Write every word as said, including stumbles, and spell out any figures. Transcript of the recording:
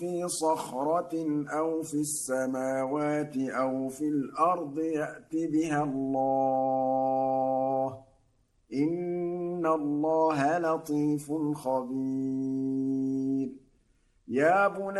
في صخرة أو في السماوات أو في الأرض يأت بها الله إن الله لطيف خبير يا بني